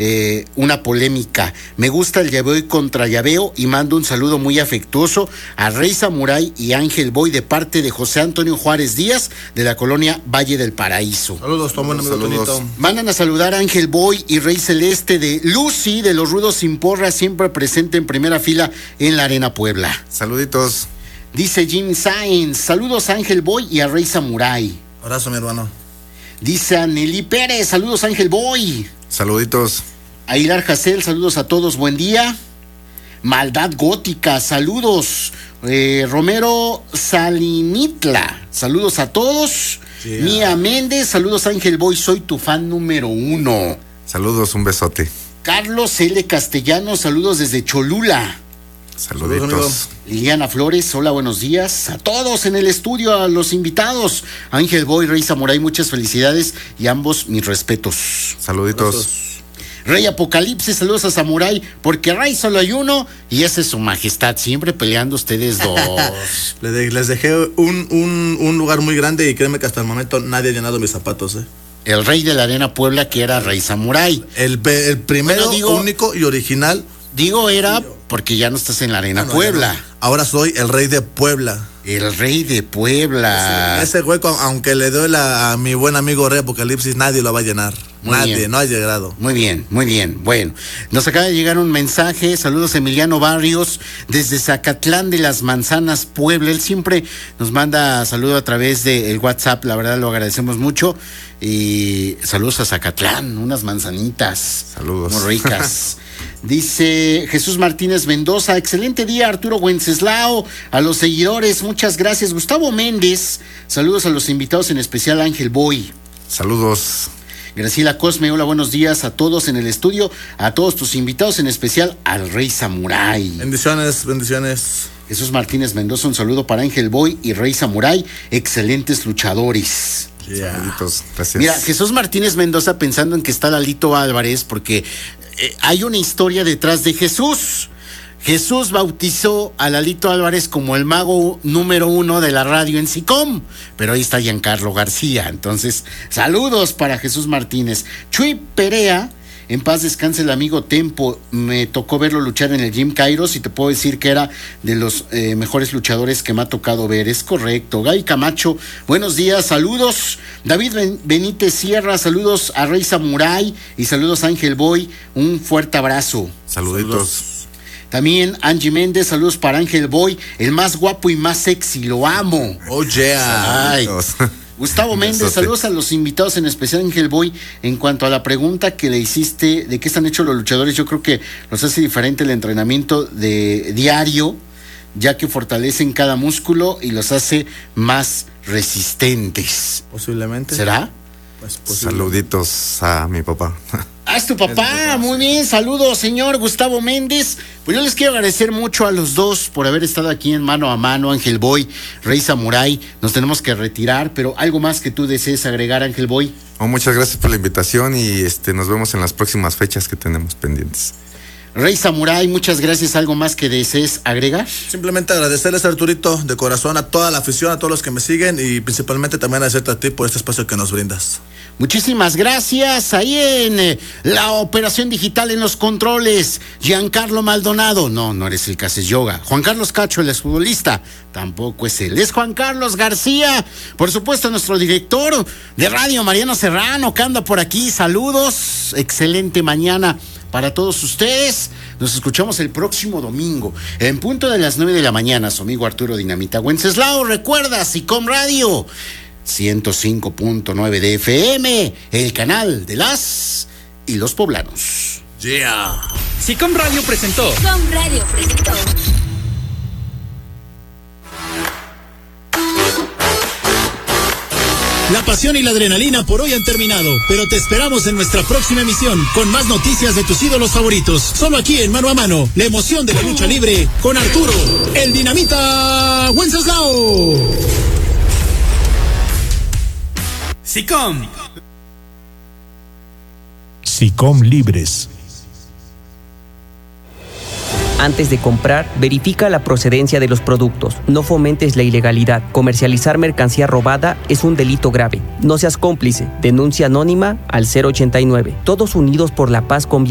una polémica. Me gusta el llaveo contra llaveo y mando un saludo muy afectuoso a Rey Samurai y Ángel Boy de parte de José Antonio Juárez Díaz de la colonia Valle del Paraíso. Saludos, Tom, buen amigo Tonito. Mandan a saludar a Ángel Boy y Rey Celeste de Lucy de los Rudos Sin Porra, siempre presente en primera fila en la Arena Puebla. Saluditos. Dice Jim Sainz, saludos a Ángel Boy y a Rey Samurai. Abrazo, mi hermano. Dice a Nelly Pérez, saludos a Ángel Boy. Saluditos. A Hilar Hassel, saludos a todos, buen día. Maldad Gótica, saludos. Romero Salinitla, saludos a todos. Yeah. Mía Méndez, saludos Ángel Boy, soy tu fan número 1. Saludos, un besote. Carlos L. Castellanos, saludos desde Cholula. Saluditos. Liliana Flores, hola, buenos días a todos en el estudio, a los invitados. Ángel Boy, Rey Samurai, muchas felicidades y ambos mis respetos. Saluditos. Rey Apocalipsis, saludos a Samurai, porque Rey solo hay uno y ese es su majestad, siempre peleando ustedes dos. Les dejé un lugar muy grande y créeme que hasta el momento nadie ha llenado mis zapatos, El rey de la Arena Puebla, que era Rey Samurai. El primero, único y original. Digo era porque ya no estás en la Arena Puebla. No. Ahora soy el rey de Puebla. El rey de Puebla. Ese hueco, aunque le doy a mi buen amigo Rey Apocalipsis, nadie lo va a llenar. Nadie, no ha llegado. Muy bien, muy bien. Bueno, nos acaba de llegar un mensaje. Saludos Emiliano Barrios desde Zacatlán de las Manzanas, Puebla. Él siempre nos manda saludo a través del WhatsApp. La verdad lo agradecemos mucho. Y saludos a Zacatlán, unas manzanitas. Saludos. Muy ricas. Dice Jesús Martínez Mendoza, excelente día Arturo Wenceslao, a los seguidores, muchas gracias. Gustavo Méndez, saludos a los invitados, en especial Ángel Boy. Saludos. Graciela Cosme, hola, buenos días a todos en el estudio, a todos tus invitados, en especial al Rey Samurai. Bendiciones. Jesús Martínez Mendoza, un saludo para Ángel Boy y Rey Samurai, excelentes luchadores. Saluditos, gracias. Mira, Jesús Martínez Mendoza pensando en que está Lalito Álvarez, porque hay una historia detrás de Jesús. Jesús bautizó a Lalito Álvarez como el mago número 1 de la radio en SICOM, pero ahí está Giancarlo García. Entonces, saludos para Jesús Martínez. Chuy Perea, en paz descanse el amigo Tempo, me tocó verlo luchar en el Gym Kairos y te puedo decir que era de los mejores luchadores que me ha tocado ver, es correcto. Gaby Camacho, buenos días, saludos. David Benítez Sierra, saludos a Rey Samurai y saludos a Ángel Boy, un fuerte abrazo. Saluditos. También Angie Méndez, saludos para Ángel Boy, el más guapo y más sexy, lo amo. Oh yeah. Ay. Gustavo Méndez, saludos a los invitados, en especial Ángel Boy. En cuanto a la pregunta que le hiciste de qué están hechos los luchadores, yo creo que los hace diferente el entrenamiento de diario, ya que fortalecen cada músculo y los hace más resistentes. Posiblemente. ¿Será? Pues saluditos a mi papá. Ah, es tu papá, muy bien, saludos señor Gustavo Méndez. Pues yo les quiero agradecer mucho a los dos por haber estado aquí en Mano a Mano, Ángel Boy, Rey Samurai. Nos tenemos que retirar, pero algo más que tú desees agregar, Ángel Boy. Muchas gracias por la invitación y nos vemos en las próximas fechas que tenemos pendientes. Rey Samurai, muchas gracias. ¿Algo más que desees agregar? Simplemente agradecerles, Arturito, de corazón, a toda la afición, a todos los que me siguen y principalmente también agradecerte a ti por este espacio que nos brindas. Muchísimas gracias. Ahí en la operación digital, en los controles, Giancarlo Maldonado. No eres el que haces yoga. Juan Carlos Cacho, el exfutbolista, tampoco es él. Es Juan Carlos García. Por supuesto, nuestro director de radio, Mariano Serrano, que anda por aquí. Saludos. Excelente mañana para todos ustedes. Nos escuchamos el próximo domingo en punto de las 9 de la mañana. Su amigo Arturo Dinamita Wenceslao. Recuerda, SICOM Radio 105.9 de FM, el canal de las y los poblanos. Yeah. SICOM Radio presentó. La pasión y la adrenalina por hoy han terminado, pero te esperamos en nuestra próxima emisión con más noticias de tus ídolos favoritos. Solo aquí en Mano a Mano, la emoción de la lucha libre con Arturo, el Dinamita Wenceslao. SICOM. SICOM Libres. Antes de comprar, verifica la procedencia de los productos. No fomentes la ilegalidad. Comercializar mercancía robada es un delito grave. No seas cómplice. Denuncia anónima al 089. Todos unidos por la paz con